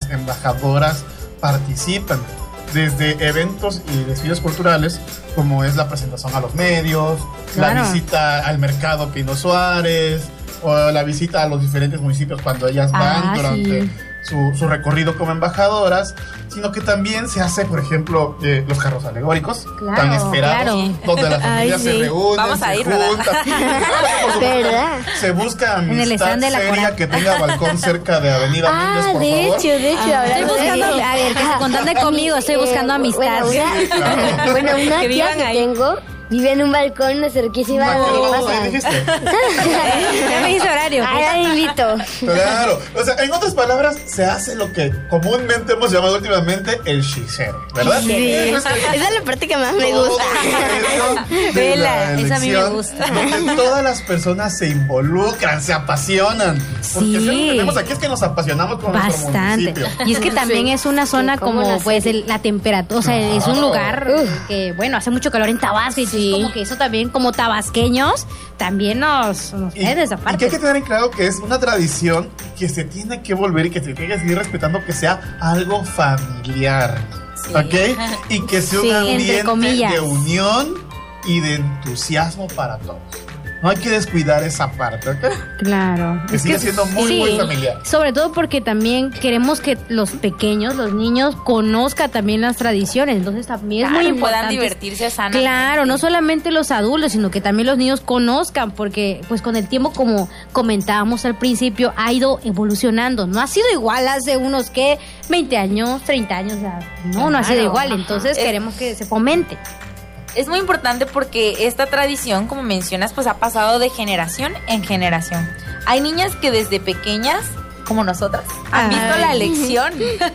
las embajadoras participan desde eventos y desfiles culturales, como es la presentación a los medios, la visita al mercado Pino Suárez, o la visita a los diferentes municipios cuando ellas van durante su recorrido como embajadoras, sino que también se hace, por ejemplo, los carros alegóricos, tan esperados, donde las familias se reúnen, vamos a ir, se juntan, ¿verdad? Se busca amistad seria que tenga balcón cerca de Avenida Méndez, por favor. De hecho, estoy buscando, a ver, que se contande conmigo, estoy buscando amistad. Bueno, una tía que tengo vive en un balcón cerquísima de mi casa. Ya me dice horario. Ahora le invito. Claro. O sea, en otras palabras, se hace lo que comúnmente hemos llamado últimamente el hechicero, ¿verdad? Sí. Esa es la parte que más me gusta. Vela, esa a mí me gusta. Donde todas las personas se involucran, se apasionan. Porque si lo que tenemos aquí es que nos apasionamos con nuestro municipio. Y es que también es una zona como pues la temperatura, o sea, es un lugar que, bueno, hace mucho calor en Tabasco y como que eso también, como tabasqueños, también nos queda esa parte. Y que hay que tener en claro que es una tradición que se tiene que volver y que se tiene que seguir respetando, que sea algo familiar, ¿ok? Y que sea un ambiente de unión y de entusiasmo para todos. No hay que descuidar esa parte, ¿ok? Claro. Que sigue siendo muy familiar. Sobre todo porque también queremos que los pequeños, los niños, conozcan también las tradiciones. Entonces también es muy importante. Puedan divertirse sanamente. Claro, no solamente los adultos, sino que también los niños conozcan, porque pues con el tiempo, como comentábamos al principio, ha ido evolucionando. No ha sido igual hace unos, 20 años, 30 años. O sea, no ha sido igual. Entonces queremos que se fomente. Es muy importante porque esta tradición, como mencionas, pues ha pasado de generación en generación. Hay niñas que desde pequeñas, como nosotras, han visto la elección.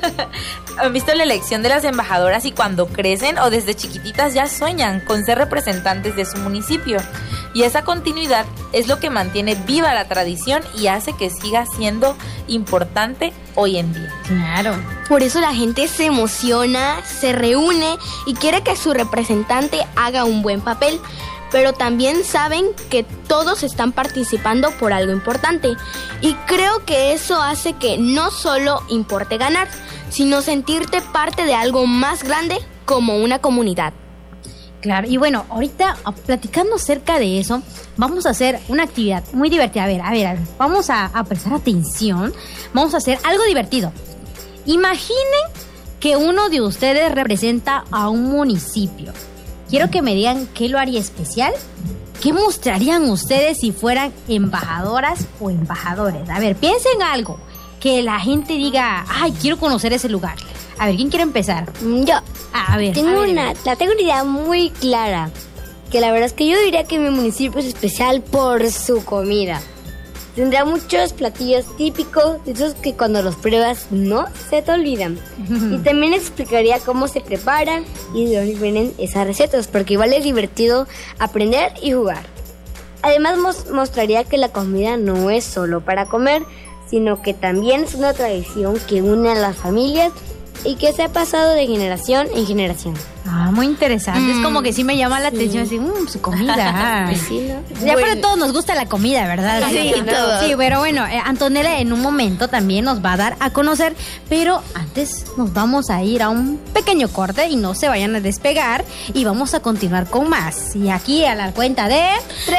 Han visto la elección de las embajadoras y cuando crecen o desde chiquititas ya sueñan con ser representantes de su municipio. Y esa continuidad es lo que mantiene viva la tradición y hace que siga siendo importante hoy en día. Claro. Por eso la gente se emociona, se reúne y quiere que su representante haga un buen papel. Pero también saben que todos están participando por algo importante. Y creo que eso hace que no solo importe ganar, sino sentirte parte de algo más grande como una comunidad. Claro, y bueno, ahorita platicando acerca de eso, vamos a hacer una actividad muy divertida. A ver, vamos a prestar atención. Vamos a hacer algo divertido. Imaginen que uno de ustedes representa a un municipio. Quiero que me digan qué lo haría especial. ¿Qué mostrarían ustedes si fueran embajadoras o embajadores? A ver, piensen algo que la gente diga, ay, quiero conocer ese lugar. A ver, ¿quién quiere empezar? Yo. A ver. Tengo una idea muy clara. Que la verdad es que yo diría que mi municipio es especial por su comida. Tendrá muchos platillos típicos, de esos que cuando los pruebas no se te olvidan. Y también explicaría cómo se preparan y de dónde vienen esas recetas, porque igual es divertido aprender y jugar. Además mostraría que la comida no es solo para comer, sino que también es una tradición que une a las familias y que se ha pasado de generación en generación. Ah, muy interesante. Es como que sí me llama la atención, así, su comida. Sí, ¿no? Ya para todos nos gusta la comida, ¿verdad? Sí, todo. Sí, pero bueno, Antonella en un momento también nos va a dar a conocer, pero antes nos vamos a ir a un pequeño corte y no se vayan a despegar y vamos a continuar con más. Y aquí a la cuenta de 3.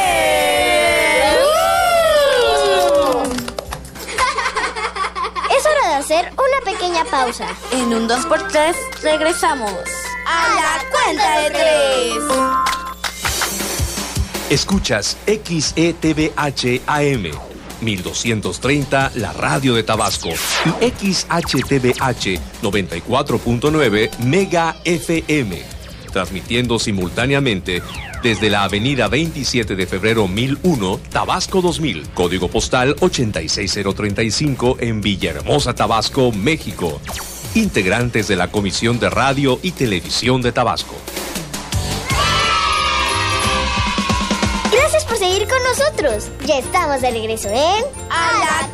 Es hora de hacer una pequeña pausa. En un 2x3 regresamos. A la cuenta de 3. Escuchas XETVH AM 1230, la radio de Tabasco, y XHTVH 94.9 Mega FM, transmitiendo simultáneamente desde la avenida 27 de febrero 1001, Tabasco 2000, código postal 86035 en Villahermosa, Tabasco, México. Integrantes de la Comisión de Radio y Televisión de Tabasco. Gracias por seguir con nosotros. Ya estamos de regreso en A la